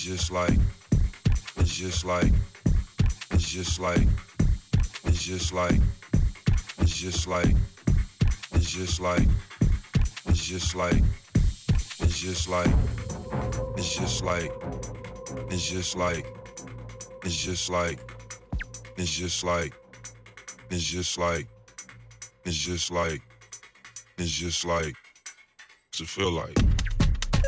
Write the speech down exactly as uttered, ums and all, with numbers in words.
just like, it's just like, it's just like, it's just like, it's just like, it's just like, it's just like, it's just like, it's just like, it's just like, it's just like, it's just like, it's just like, it's just like, it's just like, to feel like.